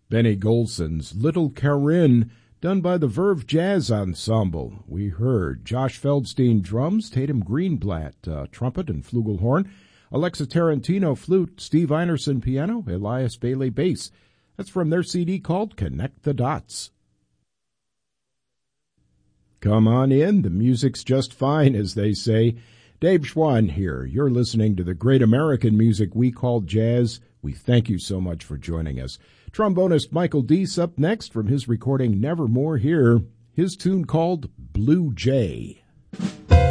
Benny Golson's Little Karin, done by the Verve Jazz Ensemble. We heard Josh Feldstein drums, Tatum Greenblatt trumpet and flugelhorn, Alexa Tarantino flute, Steve Einerson piano, Elias Bailey bass. That's from their CD called Connect the Dots. Come on in, the music's just fine, as they say. Dave Schwann here. You're listening to the great American music we call jazz. We thank you so much for joining us. Trombonist Michael Deese up next from his recording Nevermore Here, his tune called Blue Jay.